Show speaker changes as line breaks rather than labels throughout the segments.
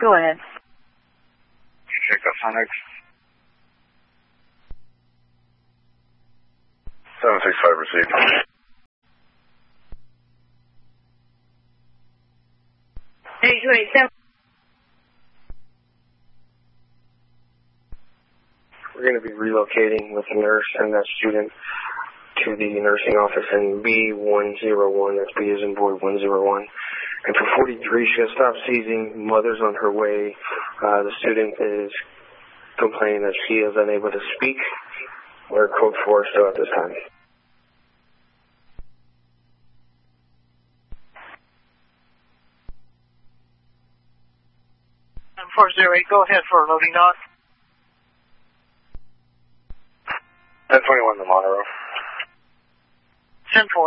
Go ahead.
Check that Sonic. 765 received.
Hey, 287.
We're going to be relocating with a nurse and that student to the nursing office in B101. That's B as in boy 101. And for 43, she has stopped seizing. Mother's on her way. The student is complaining that she is unable to speak. We're code 4 still at this time.
408, go ahead for a loading dock.
1021 to Monroe.
10-4.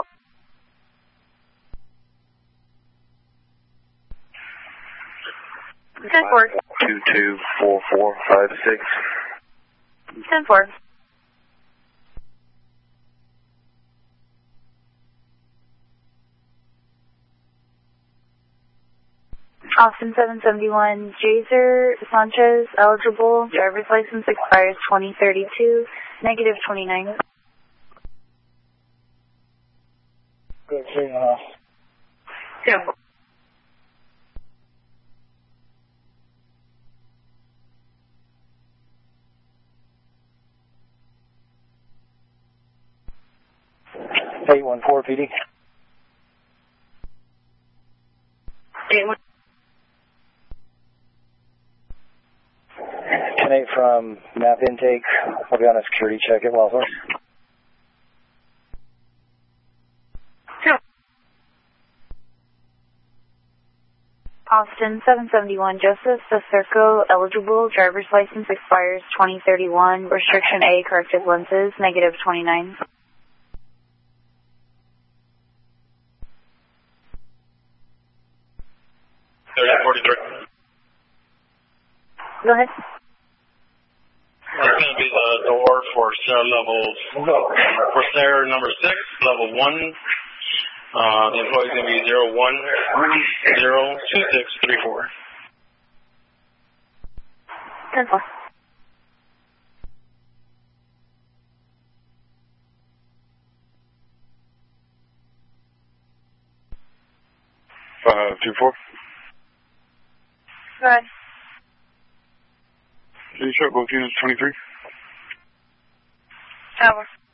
Ten four.
224456.
10-4. Austin 771, Jaser Sanchez, eligible. Driver's license expires 2032, negative 29.
Good, 3.5.
Yeah.
Hey, 14 PD.
8-1.
10-8 from map intake. I'll be on a security check at Wellhorse.
Austin 771, Joseph Sacirco, eligible. Driver's license expires 2031. Restriction A, corrective lenses, negative 29. Go ahead.
That's going to be the door for stair number 6, level 1. The employee's going to be 01102634.
10-4.
Two four.
Go ahead.
Can you check both units 23?
Tower.